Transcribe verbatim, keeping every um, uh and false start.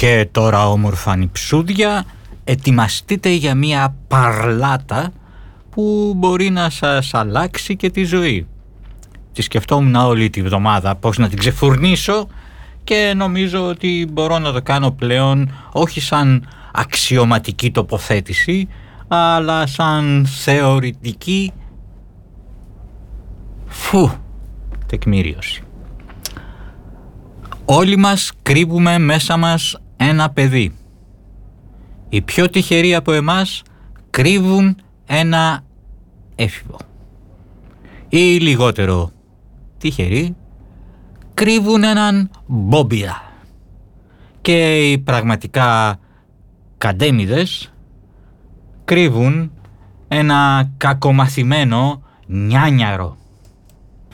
Και τώρα όμορφα νηψούδια, ετοιμαστείτε για μια παρλάτα που μπορεί να σας αλλάξει και τη ζωή. Τη σκεφτόμουν όλη τη βδομάδα πώς να την ξεφουρνίσω και νομίζω ότι μπορώ να το κάνω πλέον όχι σαν αξιωματική τοποθέτηση, αλλά σαν θεωρητική φου τεκμηρίωση. Όλοι μας κρύβουμε μέσα μας ένα παιδί. Οι πιο τυχεροί από εμάς κρύβουν ένα έφηβο. Οι λιγότερο τυχεροί κρύβουν έναν μπόμπια. Και οι πραγματικά καντέμιδες κρύβουν ένα κακομαθημένο νιάνιαρο.